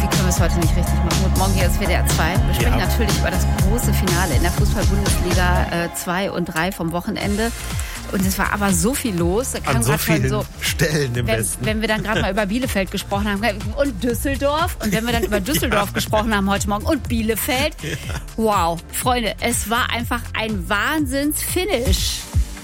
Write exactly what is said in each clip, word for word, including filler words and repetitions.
irgendwie können wir es heute nicht richtig machen. Und morgen hier ist W D R zwei. Wir sprechen ja. natürlich über das große Finale in der Fußball-Bundesliga zwei und drei vom Wochenende. Und es war aber so viel los. Da An so vielen so, Stellen im wenn, Westen. Wenn wir dann gerade mal über Bielefeld gesprochen haben und Düsseldorf. Und wenn wir dann über Düsseldorf ja. gesprochen haben heute Morgen und Bielefeld. Ja. Wow, Freunde, es war einfach ein Wahnsinns-Finish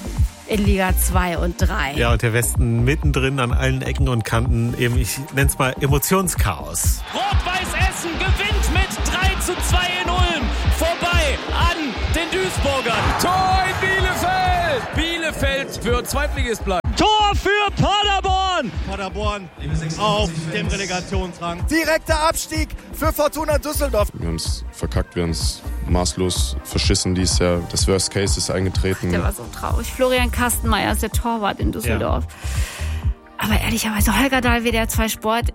in Liga zwei und drei. Ja, und der Westen mittendrin an allen Ecken und Kanten. Eben, ich nenne es mal Emotionschaos. Rot-Weiß Essen gewinnt mit drei zu zwei in Ulm. Vorbei an den Duisburgern. Tor in Bielefeld. Bielefeld wird Zweitligist bleiben. Tor für Paderborn. Paderborn auf dem Relegationsrang. Direkter Abstieg für Fortuna Düsseldorf. Wir haben es verkackt, wir haben es maßlos verschissen dieses Jahr. Das Worst Case ist eingetreten. Ach, der war so traurig. Florian Kastenmeier ist der Torwart in Düsseldorf. Ja. Aber ehrlicherweise, Holger Dahl, W D R zwei Sport,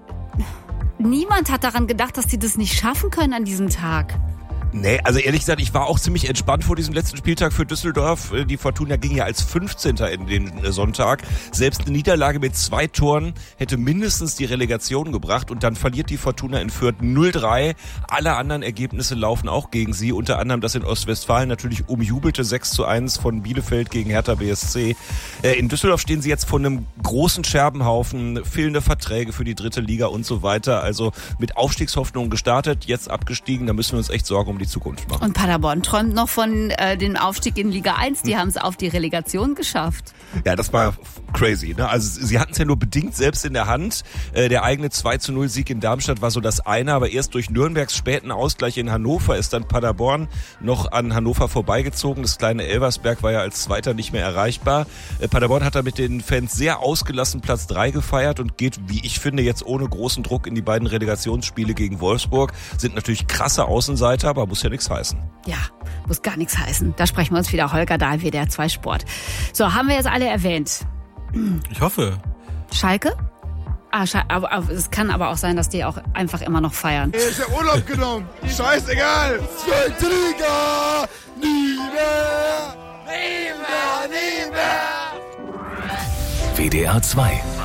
niemand hat daran gedacht, dass die das nicht schaffen können an diesem Tag. Nee, also ehrlich gesagt, ich war auch ziemlich entspannt vor diesem letzten Spieltag für Düsseldorf. Die Fortuna ging ja als fünfzehnter in den Sonntag. Selbst eine Niederlage mit zwei Toren hätte mindestens die Relegation gebracht. Und dann verliert die Fortuna in Fürth null drei. Alle anderen Ergebnisse laufen auch gegen sie. Unter anderem das in Ostwestfalen natürlich umjubelte sechs zu eins von Bielefeld gegen Hertha B S C. In Düsseldorf stehen sie jetzt vor einem großen Scherbenhaufen. Fehlende Verträge für die dritte Liga und so weiter. Also mit Aufstiegshoffnungen gestartet, jetzt abgestiegen. Da müssen wir uns echt Sorgen um die Zukunft machen. Und Paderborn träumt noch von äh, dem Aufstieg in Liga eins. Die hm. haben es auf die Relegation geschafft. Ja, das war crazy. Ne? Also sie hatten es ja nur bedingt selbst in der Hand. Äh, der eigene zwei zu null Sieg in Darmstadt war so das eine, aber erst durch Nürnbergs späten Ausgleich in Hannover ist dann Paderborn noch an Hannover vorbeigezogen. Das kleine Elversberg war ja als Zweiter nicht mehr erreichbar. Äh, Paderborn hat da mit den Fans sehr ausgelassen Platz drei gefeiert und geht, wie ich finde, jetzt ohne großen Druck in die beiden Relegationsspiele gegen Wolfsburg. Sind natürlich krasse Außenseiter, aber muss ja nichts heißen. Ja, muss gar nichts heißen. Da sprechen wir uns wieder. Holger Dahl, W D R zwei Sport. So, haben wir jetzt alle erwähnt. Ich hoffe. Schalke? Ah, Schal- aber, aber, es kann aber auch sein, dass die auch einfach immer noch feiern. Ich hab Urlaub genommen. Scheißegal. Zweite Liga. Nie mehr. Nie mehr, nie mehr. W D R zwei